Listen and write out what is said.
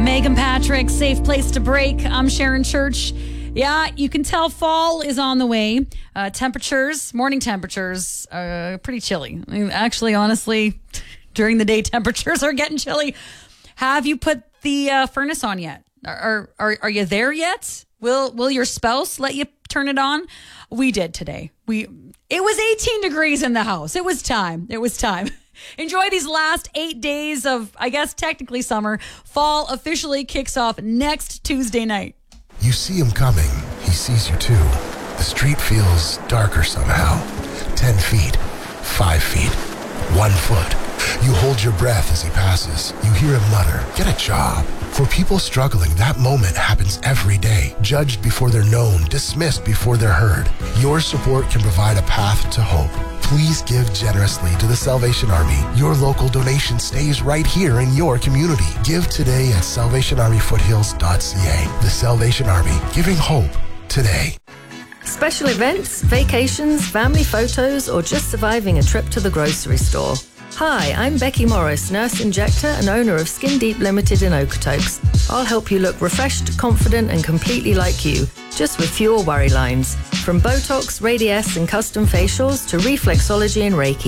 Megan Patrick, Safe Place to Break. I'm Sharon Church. Yeah, you can tell fall is on the way. Morning temperatures, pretty chilly. I mean, actually, honestly, during the day, temperatures are getting chilly. Have you put the furnace on yet? Are you there yet? Will your spouse let you turn it on? We did today. It was 18 degrees in the house. It was time. Enjoy these last 8 days of, I guess, technically summer. Fall officially kicks off next Tuesday night. You see him coming. He sees you too. The street feels darker somehow. 10 feet, 5 feet, 1 foot. You hold your breath as he passes. You hear him mutter, "Get a job." For people struggling, that moment happens every day. Judged before they're known, dismissed before they're heard. Your support can provide a path to hope. Please give generously to the Salvation Army. Your local donation stays right here in your community. Give today at salvationarmyfoothills.ca. The Salvation Army, giving hope today. Special events, vacations, family photos, or just surviving a trip to the grocery store. Hi, I'm Becky Morris, nurse injector and owner of Skin Deep Limited in Okotoks. I'll help you look refreshed, confident, and completely like you, just with fewer worry lines. From Botox, Radiesse, and custom facials to reflexology and Reiki.